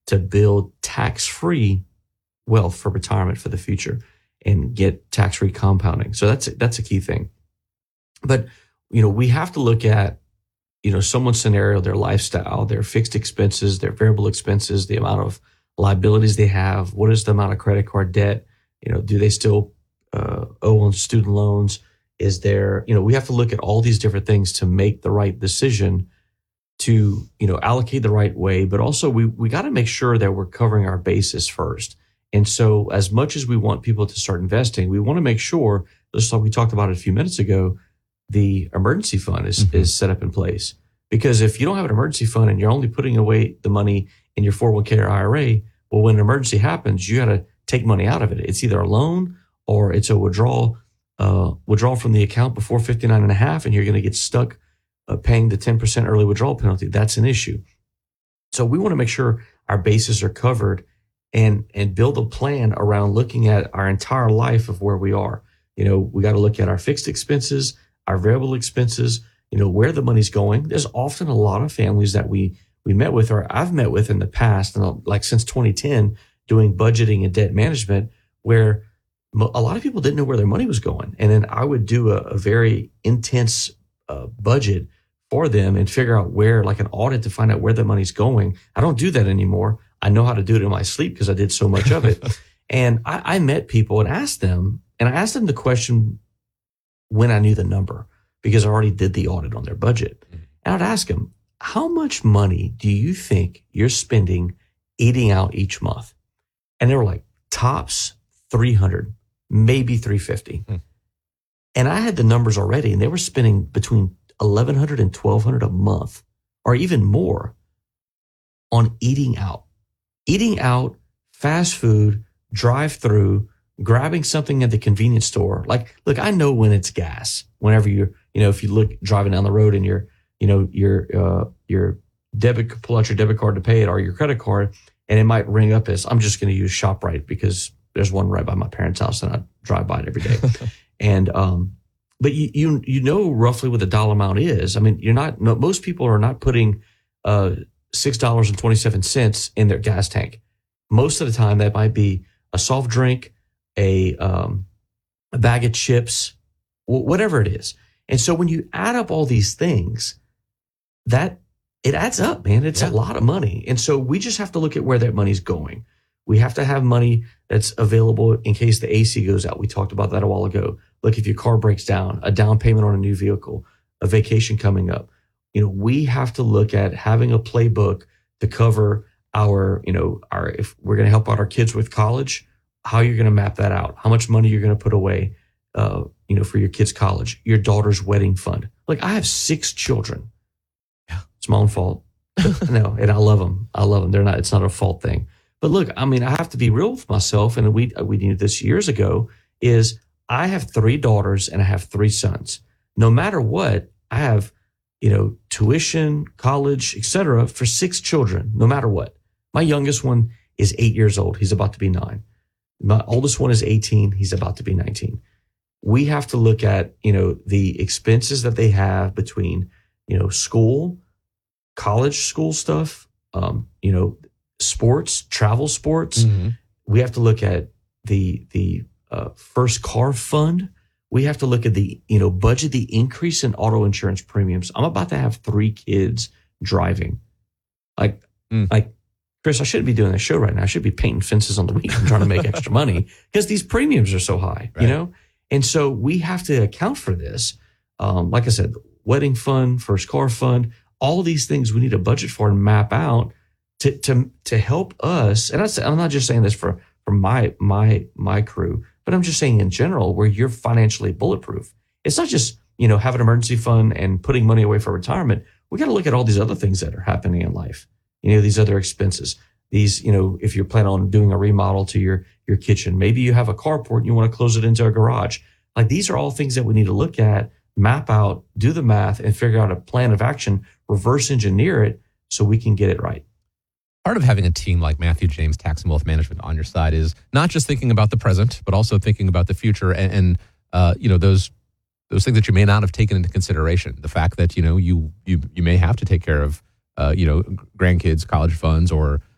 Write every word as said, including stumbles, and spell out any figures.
to build tax-free wealth for retirement for the future and get tax-free compounding. So that's that's a key thing. But, you know, we have to look at, you know, someone's scenario, their lifestyle, their fixed expenses, their variable expenses, the amount of liabilities they have, what is the amount of credit card debt, you know, do they still uh, owe on student loans? Is there, you know, we have to look at all these different things to make the right decision to, you know, allocate the right way, but also we we got to make sure that we're covering our bases first. And so as much as we want people to start investing, we want to make sure, just like we talked about it a few minutes ago, the emergency fund is, mm-hmm. is set up in place. Because if you don't have an emergency fund and you're only putting away the money in your four oh one k or I R A, well, when an emergency happens, you got to take money out of it. It's either a loan or it's a withdrawal, uh, withdrawal from the account before fifty-nine and a half, and you're going to get stuck uh, paying the ten percent early withdrawal penalty. That's an issue. So we want to make sure our bases are covered and, and build a plan around looking at our entire life of where we are. You know, we got to look at our fixed expenses, our variable expenses, you know, where the money's going. There's often a lot of families that we we met with, or I've met with in the past, and like since twenty ten, doing budgeting and debt management, where a lot of people didn't know where their money was going. And then I would do a, a very intense uh, budget for them and figure out where, like an audit to find out where the money's going. I don't do that anymore. I know how to do it in my sleep because I did so much of it. And I, I met people and asked them, and I asked them the question when I knew the number, because I already did the audit on their budget. And I'd ask them, how much money do you think you're spending eating out each month? And they were like, tops three hundred, maybe three fifty. Mm. And I had the numbers already, and they were spending between eleven hundred and twelve hundred a month, or even more, on eating out. Eating out, fast food, drive-through, grabbing something at the convenience store. Like, look, I know when it's gas. Whenever you're, you know, if you look driving down the road and your, you know, your uh, your debit, pull out your debit card to pay it, or your credit card, and it might ring up as, I'm just going to use ShopRite because there's one right by my parents' house and I drive by it every day. and um, but you you you know roughly what the dollar amount is. I mean, you're not. No, most people are not putting uh, six dollars and twenty seven cents in their gas tank. Most of the time, that might be a soft drink, a um, a bag of chips, whatever it is. And so when you add up all these things, that it adds up, man. It's yeah. a lot of money. And so we just have to look at where that money's going. We have to have money that's available in case the A C goes out. We talked about that a while ago. Look, if your car breaks down, a down payment on a new vehicle, a vacation coming up. You know, we have to look at having a playbook to cover our, you know, our, if we're going to help out our kids with college, how you're going to map that out, how much money you're going to put away, uh, you know, for your kids' college, your daughter's wedding fund. Like, I have six children. Yeah. It's my own fault. No, and I love them. I love them. They're not, it's not a fault thing. But look, I mean, I have to be real with myself, and we we knew this years ago, is I have three daughters and I have three sons. No matter what, I have, you know, tuition, college, et cetera, for six children, no matter what. My youngest one is eight years old. He's about to be nine. My oldest one is eighteen. He's about to be nineteen. We have to look at, you know, the expenses that they have between, you know, school, college school stuff, um, you know, sports, travel sports. Mm-hmm. We have to look at the the uh, first car fund. We have to look at the, you know, budget the increase in auto insurance premiums. I'm about to have three kids driving. Like, mm. like Chris, I shouldn't be doing this show right now. I should be painting fences on the weekend trying to make extra money because these premiums are so high, right. you know? And so we have to account for this. Um, like I said, wedding fund, first car fund, all these things we need a budget for and map out to to to help us. And I, I'm not just saying this for, for my my my crew, but I'm just saying in general, where you're financially bulletproof. It's not just, you know, have an emergency fund and putting money away for retirement. We got to look at all these other things that are happening in life. You know, these other expenses. These, you know, if you're planning on doing a remodel to your your kitchen, maybe you have a carport and you want to close it into a garage. Like, these are all things that we need to look at, map out, do the math, and figure out a plan of action, reverse engineer it so we can get it right. Part of having a team like Matthew James Tax and Wealth Management on your side is not just thinking about the present, but also thinking about the future and, and uh, you know, those those things that you may not have taken into consideration. The fact that, you know, you you you may have to take care of, uh, you know, grandkids, college funds, or